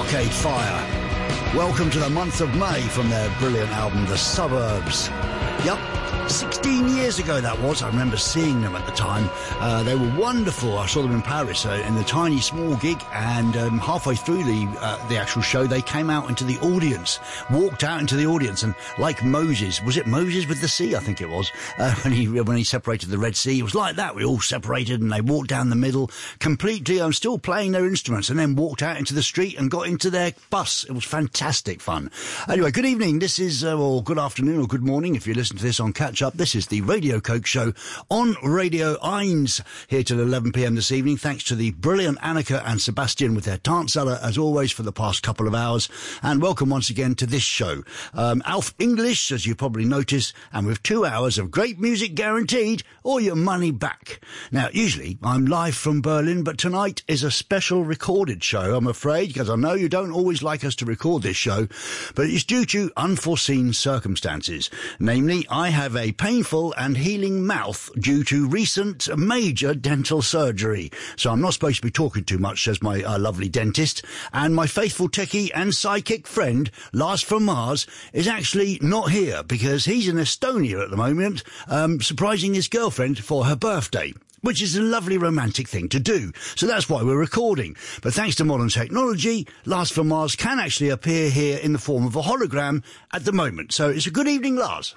Arcade Fire. Welcome to the month of May from their brilliant album, The Suburbs. Yep. 16 years ago that was. I remember seeing them at the time. They were wonderful. I saw them in Paris in the tiny small gig, and halfway through the actual show they came out into the audience, walked out into the audience, and like Moses, was it Moses with the sea? I think it was, when he separated the Red Sea. It was like that. We all separated and they walked down the middle, completely still playing their instruments, and then walked out into the street and got into their bus. It was fantastic fun. Anyway, good evening. This is, or good afternoon or good morning if you listen to this on Catch Up. This is the Radio Coke Show on Radio 1, here till 11 p.m. this evening. Thanks to the brilliant Annika and Sebastian with their Tanzala, as always, for the past couple of hours. And welcome once again to this show. Alf English, as you probably noticed, and with 2 hours of great music guaranteed, or your money back. Now, usually I'm live from Berlin, but tonight is a special recorded show, I'm afraid, because I know you don't always like us to record this show, but it's due to unforeseen circumstances. Namely, I have a painful and healing mouth due to recent major dental surgery. So I'm not supposed to be talking too much, says my lovely dentist. And my faithful techie and psychic friend, Lars from Mars, is actually not here because he's in Estonia at the moment, surprising his girlfriend for her birthday, which is a lovely romantic thing to do. So that's why we're recording. But thanks to modern technology, Lars from Mars can actually appear here in the form of a hologram at the moment. So it's a good evening, Lars.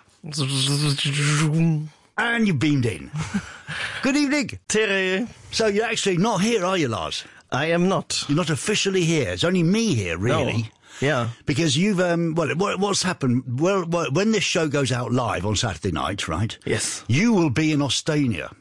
And you beamed in. Good evening. Tere. So you're actually not here, are you, Lars? I am not. You're not officially here. It's only me here, really. No. Yeah. Because you've, what's happened, well, when this show goes out live on Saturday night, right? Yes. You will be in Estonia,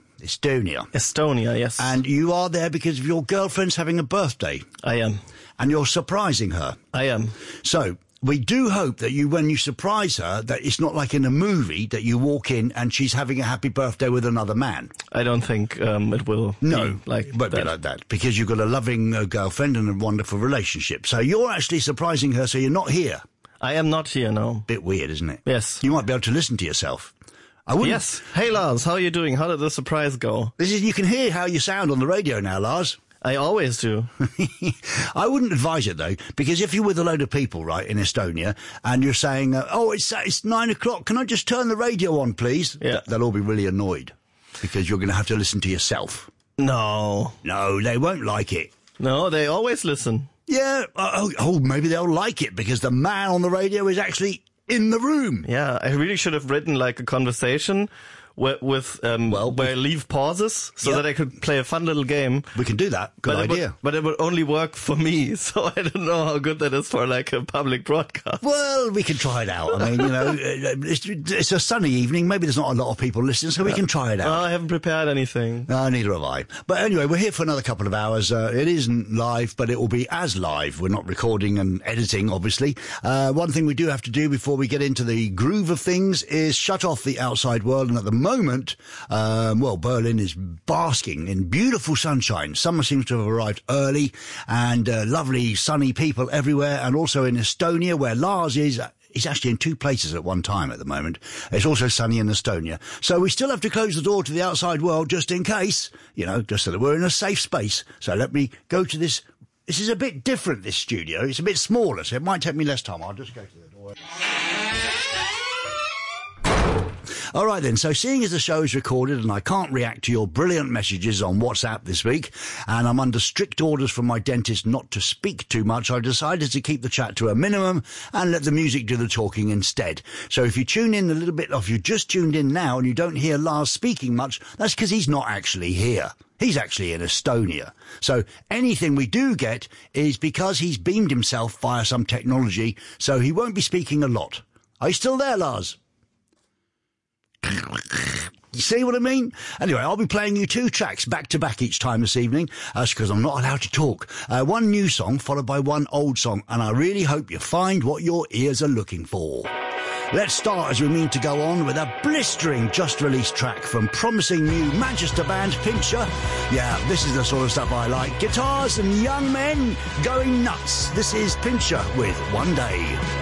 yes. And you are there because of your girlfriend's having a birthday. I am. And you're surprising her. I am. So, we do hope that when you surprise her, that it's not like in a movie that you walk in and she's having a happy birthday with another man. I don't think it will be like that. Because you've got a loving girlfriend and a wonderful relationship. So you're actually surprising her, so you're not here. I am not here, no. Bit weird, isn't it? Yes. You might be able to listen to yourself. I wouldn't. Yes. Hey, Lars, how are you doing? How did the surprise go? You can hear how you sound on the radio now, Lars. I always do. I wouldn't advise it, though, because if you're with a load of people, right, in Estonia, and you're saying, it's 9 o'clock, can I just turn the radio on, please? Yeah. They'll all be really annoyed, because you're going to have to listen to yourself. No, they won't like it. No, they always listen. Yeah, maybe they'll like it, because the man on the radio is actually in the room. Yeah, I really should have written, like, a conversation where I leave pauses so that I could play a fun little game. We can do that. Good idea. But it would only work for me, so I don't know how good that is for like a public broadcast. Well, we can try it out. I mean, it's a sunny evening. Maybe there's not a lot of people listening, so we can try it out. I haven't prepared anything. No, neither have I. But anyway, we're here for another couple of hours. It isn't live, but it will be as live. We're not recording and editing, obviously. One thing we do have to do before we get into the groove of things is shut off the outside world. And at the moment, Berlin is basking in beautiful sunshine. Summer seems to have arrived early, and lovely sunny people everywhere, and also in Estonia, where Lars is. He's actually in two places at one time at the moment. It's also sunny in Estonia. So we still have to close the door to the outside world just in case, just so that we're in a safe space. So let me go to this. This is a bit different, this studio. It's a bit smaller, so it might take me less time. I'll just go to the door. All right then, so seeing as the show is recorded and I can't react to your brilliant messages on WhatsApp this week, and I'm under strict orders from my dentist not to speak too much, I decided to keep the chat to a minimum and let the music do the talking instead. So if you tune in a little bit, or if you just tuned in now and you don't hear Lars speaking much, that's because he's not actually here. He's actually in Estonia. So anything we do get is because he's beamed himself via some technology, so he won't be speaking a lot. Are you still there, Lars? You see what I mean? Anyway, I'll be playing you 2 tracks back to back each time this evening. That's because I'm not allowed to talk. One new song followed by one old song, and I really hope you find what your ears are looking for. Let's start, as we mean to go on, with a blistering just-released track from promising new Manchester band Pincher. Yeah, this is the sort of stuff I like. Guitars and young men going nuts. This is Pincher with One Day.